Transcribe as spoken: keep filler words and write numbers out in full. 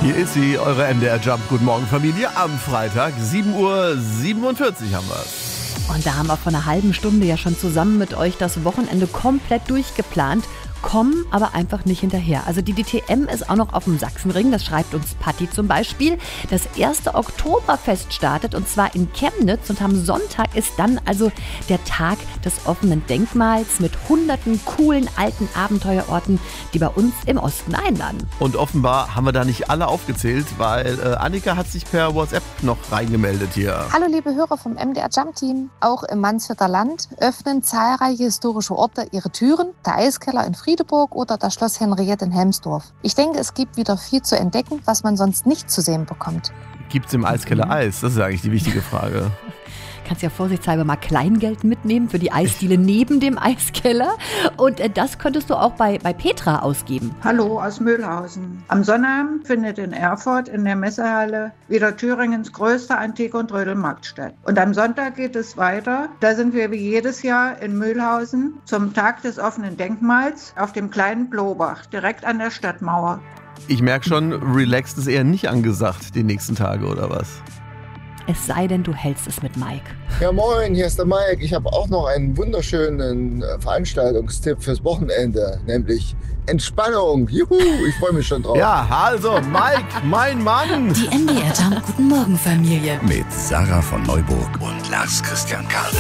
Hier ist sie, eure M D R Jump. Guten Morgen, Familie. Am Freitag, sieben Uhr siebenundvierzig haben wir. Und da haben wir vor einer halben Stunde ja schon zusammen mit euch das Wochenende komplett durchgeplant, kommen aber einfach nicht hinterher. Also die D T M ist auch noch auf dem Sachsenring, das schreibt uns Patti zum Beispiel. Das erste Oktoberfest startet und zwar in Chemnitz und am Sonntag ist dann also der Tag des offenen Denkmals mit hunderten coolen alten Abenteuerorten, die bei uns im Osten einladen. Und offenbar haben wir da nicht alle aufgezählt, weil äh, Annika hat sich per WhatsApp noch reingemeldet hier. Hallo liebe Hörer vom M D R Jump Team. Auch im Mansfelder Land öffnen zahlreiche historische Orte ihre Türen. Der Eiskeller in Friedeburg oder das Schloss Henriette in Helmsdorf. Ich denke, es gibt wieder viel zu entdecken, was man sonst nicht zu sehen bekommt. Gibt's im Eiskeller Eis? Das ist eigentlich die wichtige Frage. Kannst ja vorsichtshalber mal Kleingeld mitnehmen für die Eisdiele neben dem Eiskeller. Und äh, das könntest du auch bei, bei Petra ausgeben. Hallo aus Mühlhausen. Am Sonnabend findet in Erfurt in der Messehalle wieder Thüringens größter Antike- und Trödelmarkt statt. Und am Sonntag geht es weiter. Da sind wir wie jedes Jahr in Mühlhausen zum Tag des offenen Denkmals auf dem kleinen Blobach, direkt an der Stadtmauer. Ich merke schon, relaxed ist eher nicht angesagt die nächsten Tage, oder was? Es sei denn, du hältst es mit Mike. Ja moin, hier ist der Mike. Ich habe auch noch einen wunderschönen Veranstaltungstipp fürs Wochenende, nämlich Entspannung. Juhu, ich freue mich schon drauf. Ja, also Mike, mein Mann. Die M D R Jump Guten Morgen Familie. Mit Sarah von Neuburg und Lars Christian Kade.